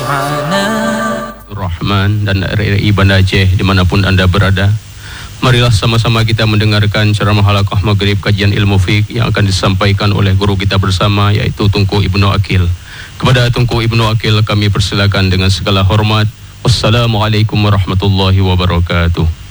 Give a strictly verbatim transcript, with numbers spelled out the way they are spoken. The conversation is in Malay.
Rahman dan R R I Banda Aceh dimanapun anda berada, marilah sama-sama kita mendengarkan ceramah halaqah maghrib kajian ilmu fiqh yang akan disampaikan oleh guru kita bersama, yaitu Tunku Ibnu Akil. Kepada Tunku Ibnu Akil kami persilakan dengan segala hormat. Wassalamualaikum warahmatullahi wabarakatuh.